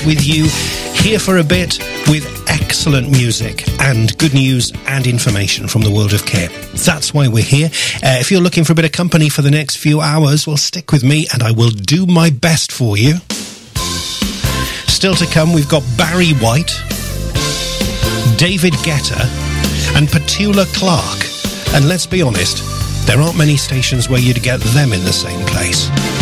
with you, here for a bit with excellent music and good news and information from the world of care. That's why we're here. If you're looking for a bit of company for the next few hours, well, stick with me and I will do my best for you. Still to come, we've got Barry White, David Guetta and Petula Clark. And let's be honest, there aren't many stations where you'd get them in the same place.